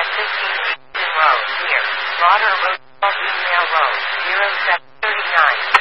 at 15 Wheaton Road, near Broader Road, Email Road, 0739.